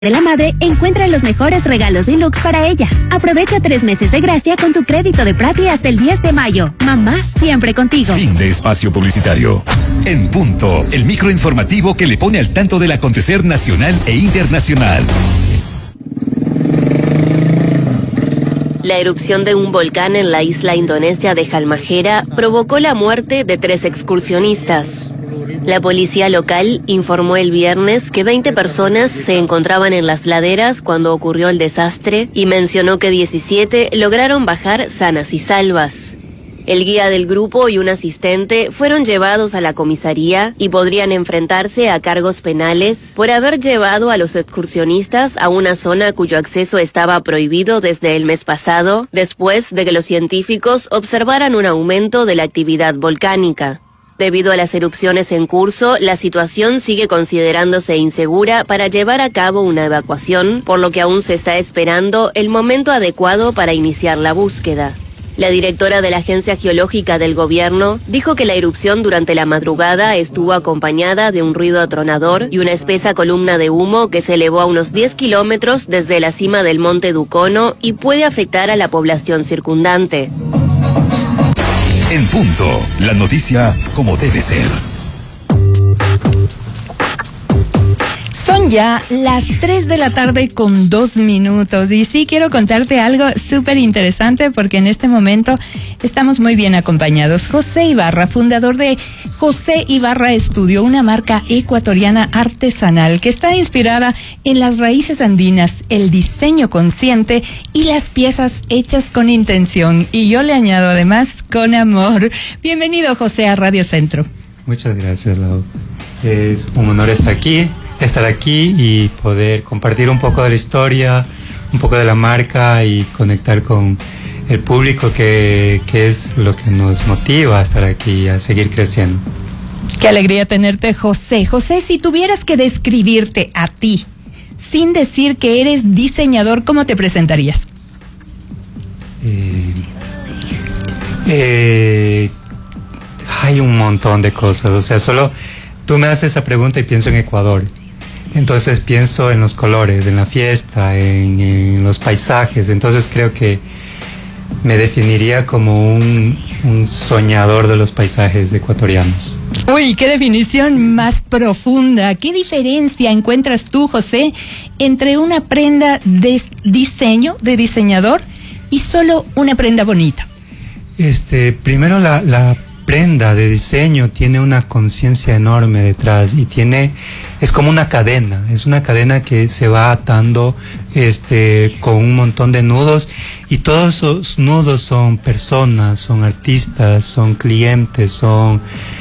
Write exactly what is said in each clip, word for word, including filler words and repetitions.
de la madre, encuentra los mejores regalos deluxe para ella. Aprovecha tres meses de gracia con tu crédito de Prati hasta el diez de mayo. Mamá siempre contigo. Fin de espacio publicitario. En punto, el microinformativo que le pone al tanto del acontecer nacional e internacional. La erupción de un volcán en la isla indonesia de Halmahera provocó la muerte de tres excursionistas. La policía local informó el viernes que veinte personas se encontraban en las laderas cuando ocurrió el desastre y mencionó que diecisiete lograron bajar sanas y salvas. El guía del grupo y un asistente fueron llevados a la comisaría y podrían enfrentarse a cargos penales por haber llevado a los excursionistas a una zona cuyo acceso estaba prohibido desde el mes pasado, después de que los científicos observaran un aumento de la actividad volcánica. Debido a las erupciones en curso, la situación sigue considerándose insegura para llevar a cabo una evacuación, por lo que aún se está esperando el momento adecuado para iniciar la búsqueda. La directora de la Agencia Geológica del Gobierno dijo que la erupción durante la madrugada estuvo acompañada de un ruido atronador y una espesa columna de humo que se elevó a unos diez kilómetros desde la cima del monte Dukono y puede afectar a la población circundante. En punto, la noticia como debe ser. Son ya las tres de la tarde con dos minutos y sí quiero contarte algo súper interesante porque en este momento estamos muy bien acompañados. José Ibarra, fundador de José Ibarra Estudio, una marca ecuatoriana artesanal que está inspirada en las raíces andinas, el diseño consciente y las piezas hechas con intención. Y yo le añado además con amor. Bienvenido, José, a Radio Centro. Muchas gracias, Lau. Es un honor estar aquí. estar aquí y poder compartir un poco de la historia, un poco de la marca y conectar con el público que, que es lo que nos motiva a estar aquí, a seguir creciendo. Qué alegría tenerte, José. José, si tuvieras que describirte a ti, sin decir que eres diseñador, ¿cómo te presentarías? Eh, eh, hay un montón de cosas, o sea, solo tú me haces esa pregunta y pienso en Ecuador. Entonces pienso en los colores, en la fiesta, en, en los paisajes. Entonces creo que me definiría como un, un soñador de los paisajes ecuatorianos. Uy, qué definición más profunda. ¿Qué diferencia encuentras tú, José, entre una prenda de diseño, de diseñador, y solo una prenda bonita? Este, primero la, la prenda de diseño tiene una conciencia enorme detrás y tiene, es como una cadena, es una cadena que se va atando este, con un montón de nudos y todos esos nudos son personas, son artistas, son clientes, son,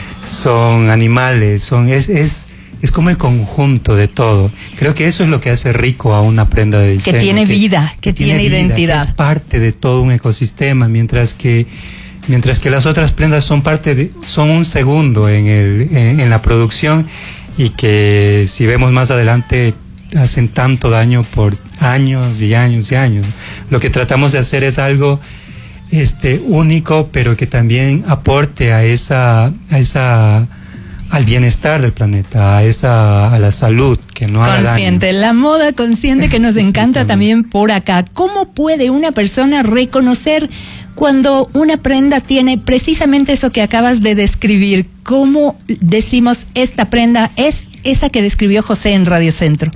son animales, son, es, es, es como el conjunto de todo. Creo que eso es lo que hace rico a una prenda de diseño. Que tiene que, vida, que, que tiene, tiene vida, identidad. Que es parte de todo un ecosistema, mientras que Mientras que las otras prendas son parte de, son un segundo en el, en, en la producción y que si vemos más adelante hacen tanto daño por años y años y años. Lo que tratamos de hacer es algo este único, pero que también aporte a esa, a esa, al bienestar del planeta, a esa, a la salud, que no haga daño. Consciente, la moda consciente que nos encanta también por acá. ¿Cómo puede una persona reconocer cuando una prenda tiene precisamente eso que acabas de describir? ¿Cómo decimos esta prenda es esa que describió José en Radio Centro?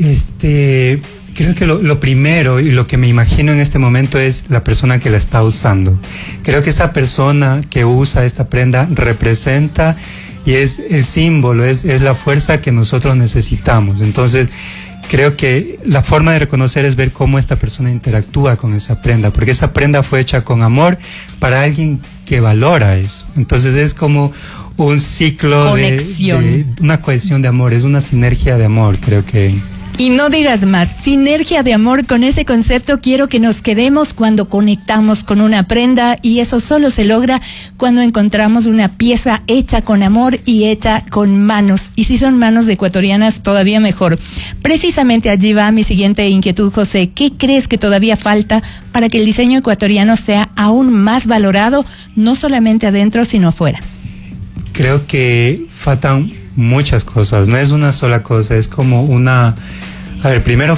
Este, creo que lo, lo primero y lo que me imagino en este momento es la persona que la está usando. Creo que esa persona que usa esta prenda representa y es el símbolo, es, es la fuerza que nosotros necesitamos. Entonces, creo que la forma de reconocer es ver cómo esta persona interactúa con esa prenda, porque esa prenda fue hecha con amor para alguien que valora eso. Entonces es como un ciclo de, de una cohesión de amor, es una sinergia de amor, creo que. Y no digas más, sinergia de amor, con ese concepto quiero que nos quedemos cuando conectamos con una prenda y eso solo se logra cuando encontramos una pieza hecha con amor y hecha con manos. Y si son manos de ecuatorianas, todavía mejor. Precisamente allí va mi siguiente inquietud, José. ¿Qué crees que todavía falta para que el diseño ecuatoriano sea aún más valorado, no solamente adentro, sino afuera? Creo que faltan muchas cosas, no es una sola cosa, es como una A ver, primero